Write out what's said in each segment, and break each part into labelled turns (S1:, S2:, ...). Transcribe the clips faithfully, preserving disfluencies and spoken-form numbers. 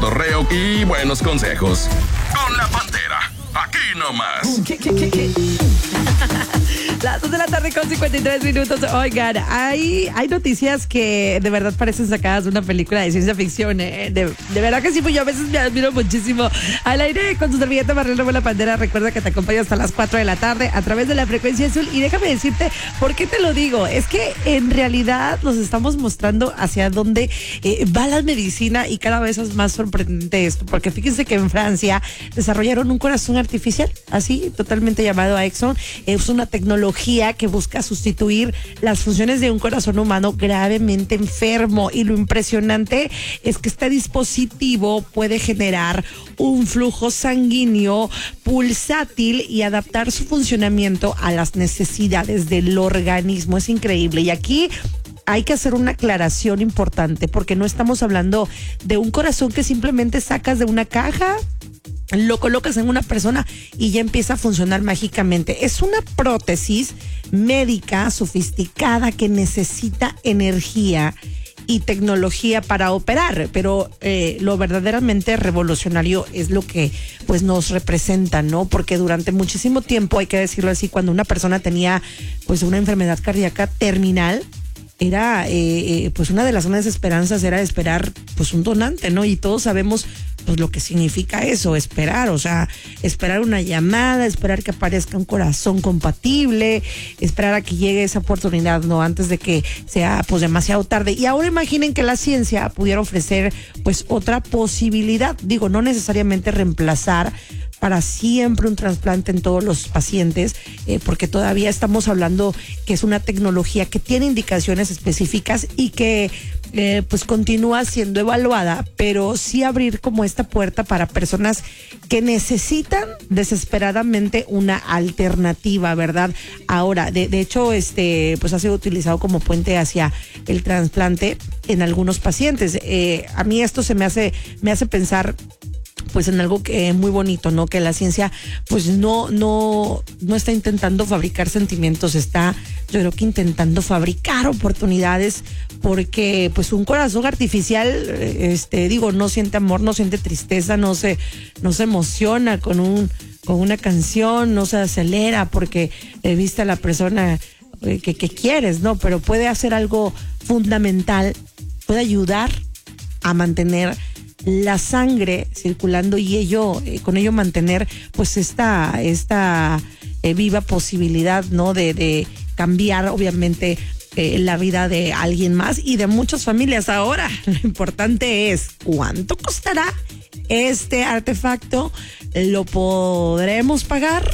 S1: cotorreo y buenos consejos. Con la Pantera, aquí nomás.
S2: ¿Qué, qué, qué, qué? Las dos de la tarde con cincuenta y tres minutos. Oigan, hay, hay noticias que de verdad parecen sacadas de una película de ciencia ficción. ¿eh? De, de verdad que sí, pues yo a veces me admiro muchísimo. Al aire con tu servilleta Marlene La Pantera. Recuerda que te acompaño hasta las cuatro de la tarde a través de la frecuencia azul. Y déjame decirte, ¿por qué te lo digo? Es que en realidad nos estamos mostrando hacia dónde eh, va la medicina y cada vez es más sorprendente esto. Porque fíjense que en Francia desarrollaron un corazón artificial, así, totalmente llamado Exxon. Es una tecnología que busca sustituir las funciones de un corazón humano gravemente enfermo, y lo impresionante es que este dispositivo puede generar un flujo sanguíneo pulsátil y adaptar su funcionamiento a las necesidades del organismo. Es increíble. Y aquí hay que hacer una aclaración importante, porque no estamos hablando de un corazón que simplemente sacas de una caja, lo colocas en una persona y ya empieza a funcionar mágicamente. Es una prótesis médica sofisticada que necesita energía y tecnología para operar, pero eh, lo verdaderamente revolucionario es lo que pues nos representa, ¿no? Porque durante muchísimo tiempo, hay que decirlo así, cuando una persona tenía pues una enfermedad cardíaca terminal, era eh, pues una de las grandes esperanzas era esperar pues un donante, ¿no? Y todos sabemos pues lo que significa eso, esperar, o sea, esperar una llamada, esperar que aparezca un corazón compatible, esperar a que llegue esa oportunidad, ¿no? Antes de que sea pues demasiado tarde. Y ahora imaginen que la ciencia pudiera ofrecer pues otra posibilidad, digo, no necesariamente reemplazar para siempre un trasplante en todos los pacientes, eh, porque todavía estamos hablando que es una tecnología que tiene indicaciones específicas y que eh, pues continúa siendo evaluada, pero sí abrir como esta puerta para personas que necesitan desesperadamente una alternativa, ¿verdad? Ahora, de, de hecho, este pues ha sido utilizado como puente hacia el trasplante en algunos pacientes. Eh, a mí esto se me hace, me hace pensar pues en algo que es muy bonito, ¿no? Que la ciencia pues no, no, no está intentando fabricar sentimientos, está yo creo que intentando fabricar oportunidades, porque pues un corazón artificial, este, digo, no siente amor, no siente tristeza, no se, no se emociona con un, con una canción, no se acelera porque eh, viste a la persona eh, que, que quieres, ¿no? Pero puede hacer algo fundamental, puede ayudar a mantener la sangre circulando y ello, eh, con ello mantener pues esta, esta eh, viva posibilidad, ¿no? De, de cambiar obviamente eh, la vida de alguien más y de muchas familias. Ahora, lo importante es ¿cuánto costará este artefacto? ¿Lo podremos pagar?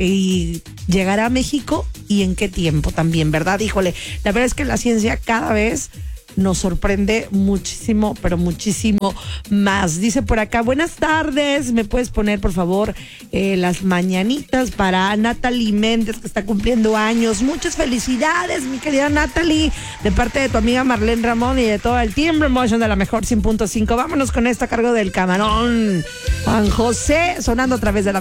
S2: ¿Y llegará a México? ¿Y en qué tiempo también, verdad? Híjole, la verdad es que la ciencia cada vez nos sorprende muchísimo, pero muchísimo más. Dice por acá, buenas tardes, ¿me puedes poner por favor eh, las mañanitas para Natalie Méndez, que está cumpliendo años? Muchas felicidades, mi querida Natalie, de parte de tu amiga Marlene Ramón y de todo el Team Promotion de la mejor cien punto cinco. Vámonos con esto a cargo del camarón Juan José, sonando a través de la